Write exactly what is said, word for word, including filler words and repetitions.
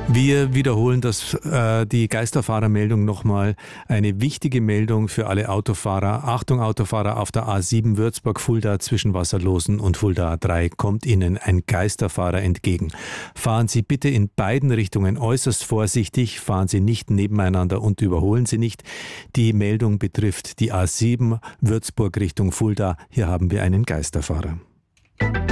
Wir wiederholen das, äh, die Geisterfahrermeldung nochmal. Eine wichtige Meldung für alle Autofahrer. Achtung Autofahrer, auf der A sieben Würzburg-Fulda zwischen Wasserlosen und Fulda A drei kommt Ihnen ein Geisterfahrer entgegen. Fahren Sie bitte in beiden Richtungen äußerst vorsichtig, fahren Sie nicht nebeneinander und überholen Sie nicht. Die Meldung betrifft die A sieben Würzburg Richtung Fulda. Hier haben wir einen Geisterfahrer.